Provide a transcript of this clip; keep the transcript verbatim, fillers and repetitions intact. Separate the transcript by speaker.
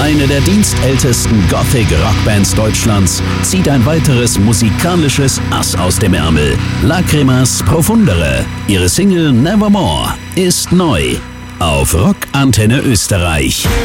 Speaker 1: Eine der dienstältesten Gothic-Rockbands Deutschlands zieht ein weiteres musikalisches Ass aus dem Ärmel. Lacrimas Profundere. Ihre Single Nevermore ist neu auf Rock Antenne Österreich.